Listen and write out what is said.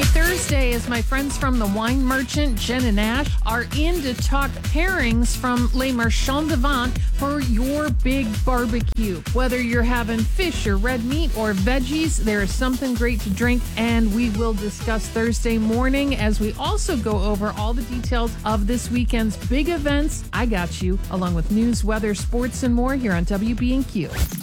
Tailgate Thursday as my friends from the Wine Merchant, Jen and Ash, are in to talk pairings from Les Marchands de Vente for your big barbecue. Whether you're having fish or red meat or veggies, there is something great to drink, and we will discuss Thursday morning as we also go over all the details of this weekend's big events. I got you, along with news, weather, sports, and more here on WB&Q.